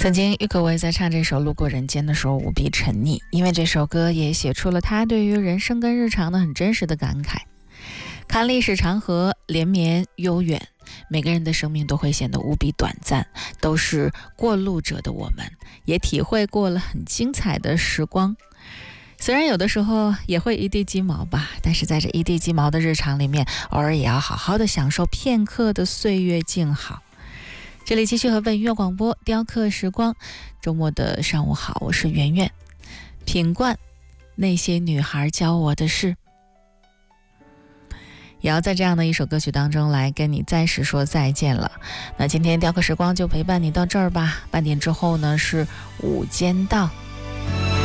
曾经郁可唯在唱这首《路过人间》的时候无比沉溺，因为这首歌也写出了他对于人生跟日常的很真实的感慨。看历史长河连绵悠远，每个人的生命都会显得无比短暂，都是过路者的我们，也体会过了很精彩的时光。虽然有的时候也会一地鸡毛吧，但是在这一地鸡毛的日常里面，偶尔也要好好的享受片刻的岁月静好。这里继续和本音乐广播雕刻时光，周末的上午好，我是圆圆。品冠那些女孩教我的事，也要在这样的一首歌曲当中来跟你暂时说再见了。那今天雕刻时光就陪伴你到这儿吧，半点之后呢是午间道。